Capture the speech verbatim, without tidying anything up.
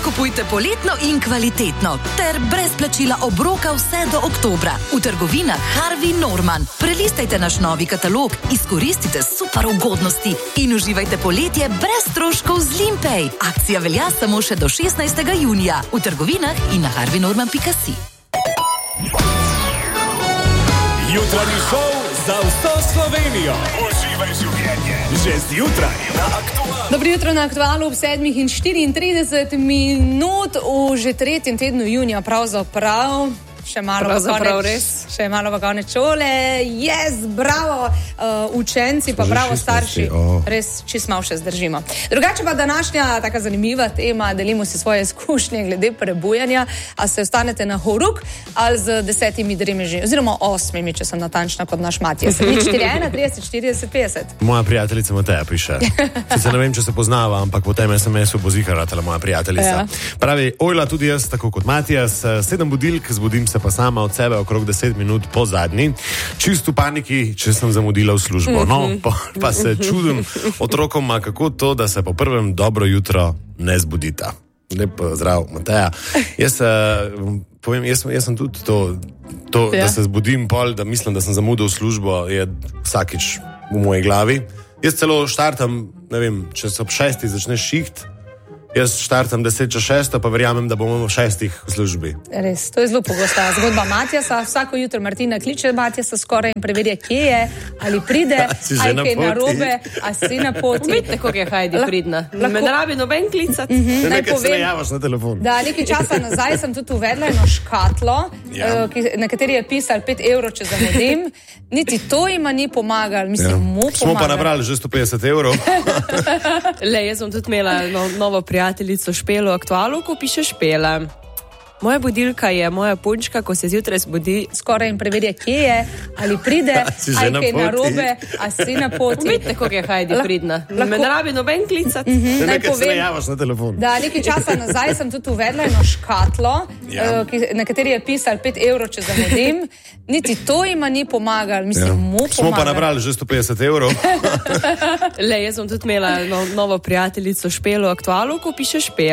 kupujte poletno in kvalitetno ter brez plačila obroka vse do oktobra. V trgovinah Harvey Norman. Prelistajte naš novi katalog, izkoristite super ugodnosti in uživajte poletje brez stroškov z Limpay. Akcija velja samo še do šestnajstega junija. V trgovinah in na harvey norman pika si. Jutranji šov za vso Slovenijo. Uživaj življenje. Že zjutraj na Aktualu. Dobro jutro na Aktualu ob sedmih in štiriintrideset minut v že tretjem tednu junija pravzaprav. Še malo v konec, še malo v konec šole. Yes, bravo, uh, učenci pa bravo starši. Oh. Res, čisto malo še zdržimo. Drugače pa današnja taka zanimiva tema, delimo si svoje izkušnje glede prebujanja, a se ostanete na horuk ali z desetimi dremeži, oziroma osmimi, če sem natančna kot naš Matijas. nič štiri ena trideset štirideset petdeset. Moja prijateljica Mateja piše. Sicer ne vem, če se poznava, ampak po tem es em esu bo ziharala moja prijateljica. Ja. Pravi, ojla, tudi jaz, tako kot Matijas, sedem budilk, zbudim se pa sama od sebe okrog deset minut po zadnji, čist v paniki, če sem zamudila v službo. No, pa, pa se čudim otrokoma, kako to, da se po prvem dobro jutro ne zbudita. Lep zdrav, Mateja. Jaz, povem, jaz, jaz sem tudi to, to ja. da se zbudim pol, da mislim, da sem zamudil v službo, je vsakič v moji glavi. Jaz celo štartam, ne vem, če se ob šestih začne šiht, jaz štartam deset čez šesto, pa verjamem, da bomo v šestih v službi. Res, to je zelo pogosta zgodba Matijasa. Vsako jutro Martina kliče Matijasa skoraj in preverja, kje je, ali pride, ali kaj narobe, a si na poti. Vidite, kako je Hajdi pridna. Me ne rabi noben klicati. Mm-hmm. Naj povem, se ne javaš na telefon. Da, nekaj časa nazaj sem tudi uvedla eno škatlo, ja. uh, na kateri je pisal pet evrov, če zamudim. Niti to ima ni pomagal, mislim, ja. mu pomagal. Smo pa nabrali že sto petdeset evrov. Le, jaz sem tudi imela no, novo prijateljico Špelo Aktualu, ko piše Špela. Moja budilka je moja punčka, ko se zjutraj zbudi skoraj in preverja, kje je, ali pride, ali kaj narobe, a si na poti. Vidite, kako je Hajdi pridna. Me ne rabi noben klicati. Mm-hmm. Naj povem, se ne javaš na telefon. Da, nekaj časa nazaj sem tudi uvedla eno škatlo, ja. uh, na kateri je pisal pet evrov, če zamudim. Niti to ima ni pomagal, mislim, ja. mu pomagal. Smo pa nabrali že sto petdeset evrov. Le, jaz sem tudi imela no, novo prijateljico Špelo Aktualu, ko piše Špela.